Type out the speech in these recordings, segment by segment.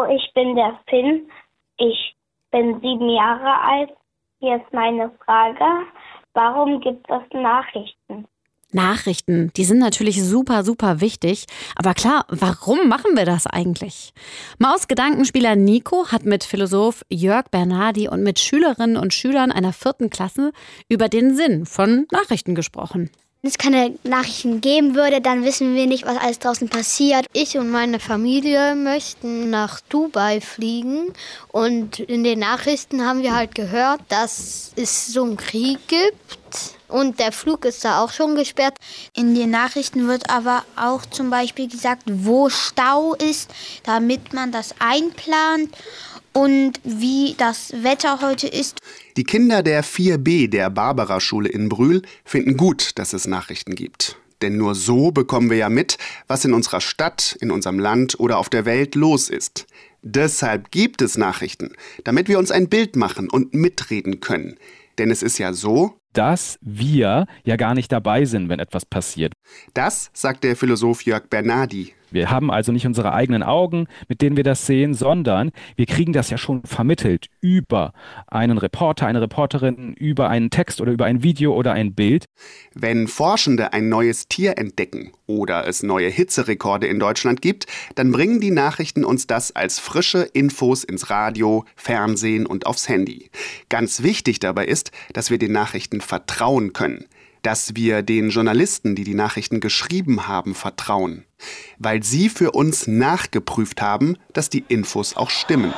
Hallo, ich bin der Finn. Ich bin 7 Jahre alt. Hier ist meine Frage. Warum gibt es Nachrichten? Nachrichten, die sind natürlich super, super wichtig. Aber klar, warum machen wir das eigentlich? Maus-Gedankenspieler Nico hat mit Philosoph Jörg Bernardi und mit Schülerinnen und Schülern einer 4. Klasse über den Sinn von Nachrichten gesprochen. Wenn es keine Nachrichten geben würde, dann wissen wir nicht, was alles draußen passiert. Ich und meine Familie möchten nach Dubai fliegen. Und in den Nachrichten haben wir halt gehört, dass es so einen Krieg gibt. Und der Flug ist da auch schon gesperrt. In den Nachrichten wird aber auch zum Beispiel gesagt, wo Stau ist, damit man das einplant. Und wie das Wetter heute ist. Die Kinder der 4b der Barbara-Schule in Brühl finden gut, dass es Nachrichten gibt. Denn nur so bekommen wir ja mit, was in unserer Stadt, in unserem Land oder auf der Welt los ist. Deshalb gibt es Nachrichten, damit wir uns ein Bild machen und mitreden können. Denn es ist ja so, dass wir ja gar nicht dabei sind, wenn etwas passiert. Das sagt der Philosoph Jörg Bernardi. Wir haben also nicht unsere eigenen Augen, mit denen wir das sehen, sondern wir kriegen das ja schon vermittelt über einen Reporter, eine Reporterin, über einen Text oder über ein Video oder ein Bild. Wenn Forschende ein neues Tier entdecken oder es neue Hitzerekorde in Deutschland gibt, dann bringen die Nachrichten uns das als frische Infos ins Radio, Fernsehen und aufs Handy. Ganz wichtig dabei ist, dass wir den Nachrichten vertrauen können. Dass wir den Journalisten, die die Nachrichten geschrieben haben, vertrauen. Weil sie für uns nachgeprüft haben, dass die Infos auch stimmen.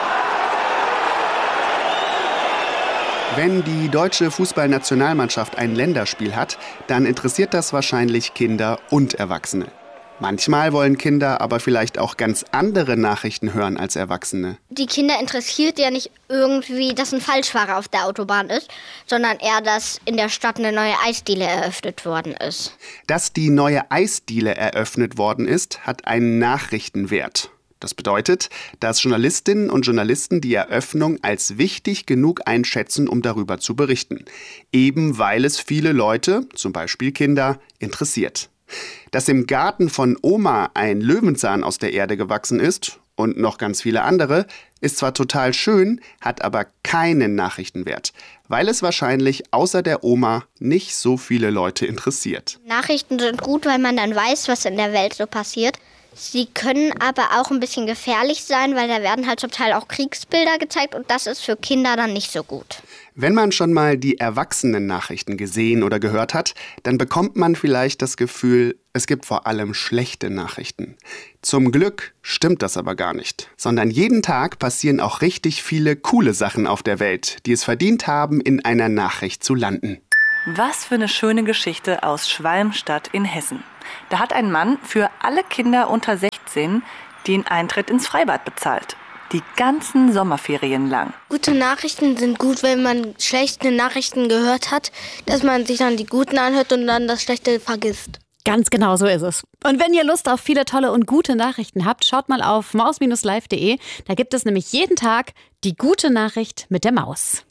Wenn die deutsche Fußballnationalmannschaft ein Länderspiel hat, dann interessiert das wahrscheinlich Kinder und Erwachsene. Manchmal wollen Kinder aber vielleicht auch ganz andere Nachrichten hören als Erwachsene. Die Kinder interessiert ja nicht irgendwie, dass ein Falschfahrer auf der Autobahn ist, sondern eher, dass in der Stadt eine neue Eisdiele eröffnet worden ist. Dass die neue Eisdiele eröffnet worden ist, hat einen Nachrichtenwert. Das bedeutet, dass Journalistinnen und Journalisten die Eröffnung als wichtig genug einschätzen, um darüber zu berichten. Eben weil es viele Leute, zum Beispiel Kinder, interessiert. Dass im Garten von Oma ein Löwenzahn aus der Erde gewachsen ist und noch ganz viele andere, ist zwar total schön, hat aber keinen Nachrichtenwert, weil es wahrscheinlich außer der Oma nicht so viele Leute interessiert. Nachrichten sind gut, weil man dann weiß, was in der Welt so passiert. Sie können aber auch ein bisschen gefährlich sein, weil da werden halt zum Teil auch Kriegsbilder gezeigt und das ist für Kinder dann nicht so gut. Wenn man schon mal die Erwachsenen-Nachrichten gesehen oder gehört hat, dann bekommt man vielleicht das Gefühl, es gibt vor allem schlechte Nachrichten. Zum Glück stimmt das aber gar nicht, sondern jeden Tag passieren auch richtig viele coole Sachen auf der Welt, die es verdient haben, in einer Nachricht zu landen. Was für eine schöne Geschichte aus Schwalmstadt in Hessen. Da hat ein Mann für alle Kinder unter 16 den Eintritt ins Freibad bezahlt. Die ganzen Sommerferien lang. Gute Nachrichten sind gut, wenn man schlechte Nachrichten gehört hat, dass man sich dann die guten anhört und dann das Schlechte vergisst. Ganz genau so ist es. Und wenn ihr Lust auf viele tolle und gute Nachrichten habt, schaut mal auf maus-live.de. Da gibt es nämlich jeden Tag die gute Nachricht mit der Maus.